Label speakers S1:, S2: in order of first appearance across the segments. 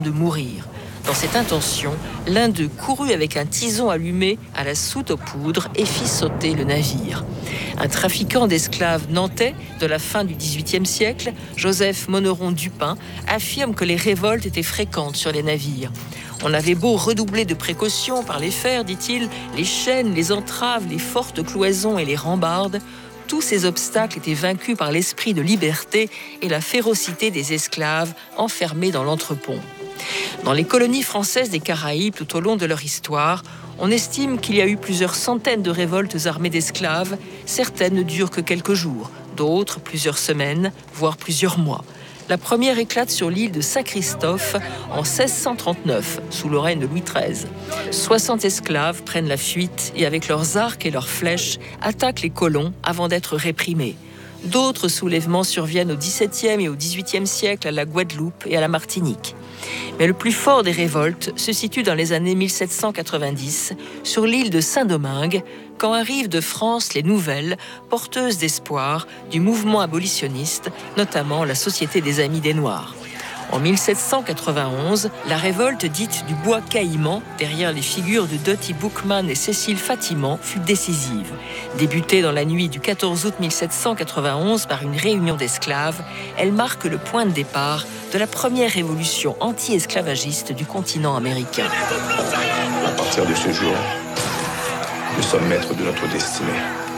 S1: de mourir. Dans cette intention, l'un d'eux courut avec un tison allumé à la soute aux poudres et fit sauter le navire. Un trafiquant d'esclaves nantais de la fin du XVIIIe siècle, Joseph Monneron Dupin, affirme que les révoltes étaient fréquentes sur les navires. On avait beau redoubler de précautions par les fers, dit-il, les chaînes, les entraves, les fortes cloisons et les rambardes, tous ces obstacles étaient vaincus par l'esprit de liberté et la férocité des esclaves enfermés dans l'entrepont. Dans les colonies françaises des Caraïbes, tout au long de leur histoire, on estime qu'il y a eu plusieurs centaines de révoltes armées d'esclaves. Certaines ne durent que quelques jours, d'autres plusieurs semaines, voire plusieurs mois. La première éclate sur l'île de Saint-Christophe en 1639, sous le règne de Louis XIII. 60 esclaves prennent la fuite et avec leurs arcs et leurs flèches attaquent les colons avant d'être réprimés. D'autres soulèvements surviennent au XVIIe et au XVIIIe siècle à la Guadeloupe et à la Martinique. Mais le plus fort des révoltes se situe dans les années 1790, sur l'île de Saint-Domingue, quand arrivent de France les nouvelles, porteuses d'espoir, du mouvement abolitionniste, notamment la Société des Amis des Noirs. En 1791, la révolte dite du Bois Caïman, derrière les figures de Dottie Boukman et Cécile Fatiman, fut décisive. Débutée dans la nuit du 14 août 1791 par une réunion d'esclaves, elle marque le point de départ de la première révolution anti-esclavagiste du continent américain.
S2: À partir de ce jour, nous sommes maîtres de notre destinée.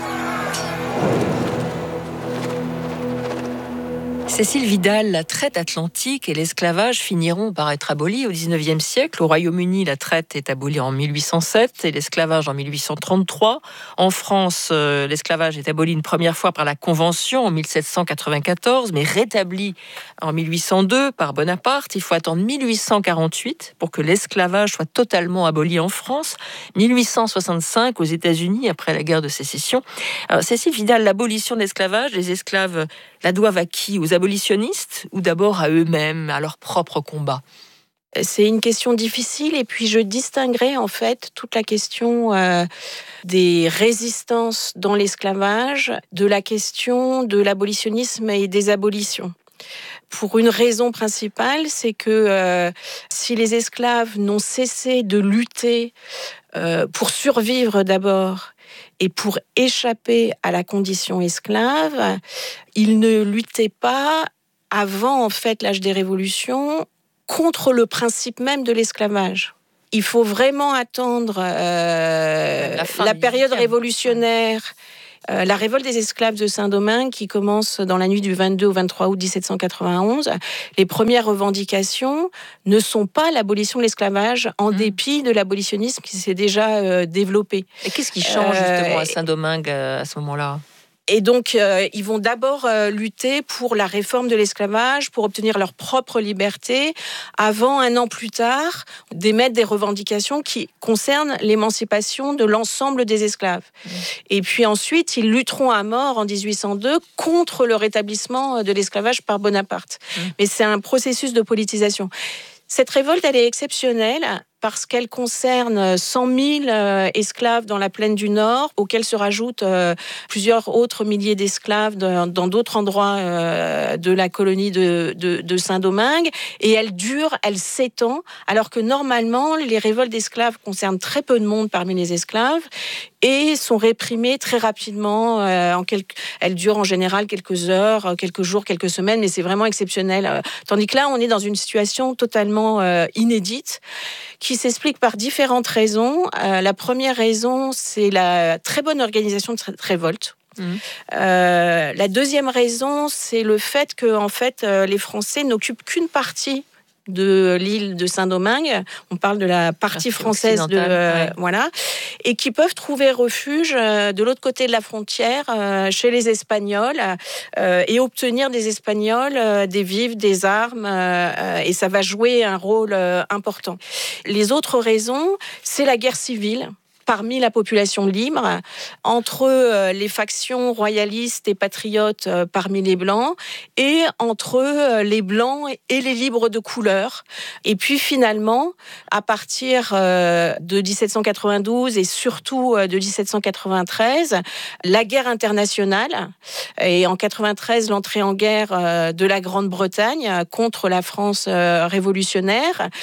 S1: Cécile Vidal, la traite atlantique et l'esclavage finiront par être abolis au XIXe siècle. Au Royaume-Uni, la traite est abolie en 1807 et l'esclavage en 1833. En France, l'esclavage est aboli une première fois par la Convention en 1794, mais rétabli en 1802 par Bonaparte. Il faut attendre 1848 pour que l'esclavage soit totalement aboli en France. 1865 aux États-Unis, après la guerre de sécession. Alors, Cécile Vidal, l'abolition de l'esclavage, les esclaves la doivent à qui ? Aux abolitionnistes ou d'abord à eux-mêmes, à leur propre combat ?
S3: C'est une question difficile et puis je distinguerai en fait toute la question des résistances dans l'esclavage de la question de l'abolitionnisme et des abolitions. Pour une raison principale, c'est que si les esclaves n'ont cessé de lutter pour survivre d'abord et pour échapper à la condition esclave, ils ne luttaient pas avant en fait l'âge des révolutions contre le principe même de l'esclavage. Il faut vraiment attendre la période révolutionnaire. La révolte des esclaves de Saint-Domingue qui commence dans la nuit du 22 au 23 août 1791. Les premières revendications ne sont pas l'abolition de l'esclavage en dépit de l'abolitionnisme qui s'est déjà développé.
S1: Et qu'est-ce qui change justement à Saint-Domingue à ce moment-là ?
S3: Et donc, ils vont d'abord lutter pour la réforme de l'esclavage, pour obtenir leur propre liberté, avant, un an plus tard, d'émettre des revendications qui concernent l'émancipation de l'ensemble des esclaves. Et puis ensuite, ils lutteront à mort en 1802 contre le rétablissement de l'esclavage par Bonaparte. Mais c'est un processus de politisation. Cette révolte, elle est exceptionnelle parce qu'elle concerne 100 000 esclaves dans la plaine du Nord, auxquels se rajoutent plusieurs autres milliers d'esclaves dans d'autres endroits de la colonie de Saint-Domingue. Et elle s'étend, alors que normalement, les révoltes d'esclaves concernent très peu de monde parmi les esclaves et sont réprimées très rapidement. Elles durent en général quelques heures, quelques jours, quelques semaines, mais c'est vraiment exceptionnel. Tandis que là, on est dans une situation totalement inédite, qui s'explique par différentes raisons. La première raison, c'est la très bonne organisation de cette révolte. La deuxième raison, c'est le fait que en fait, les Français n'occupent qu'une partie de l'île de Saint-Domingue. On parle de la partie française voilà, et qui peuvent trouver refuge de l'autre côté de la frontière, chez les Espagnols, et obtenir des Espagnols des vivres, des armes, et ça va jouer un rôle important. Les autres raisons, c'est la guerre civile parmi la population libre, entre les factions royalistes et patriotes parmi les Blancs, et entre les Blancs et les libres de couleur. Et puis finalement, à partir de 1792 et surtout de 1793, la guerre internationale, et en 93, l'entrée en guerre de la Grande-Bretagne contre la France révolutionnaire,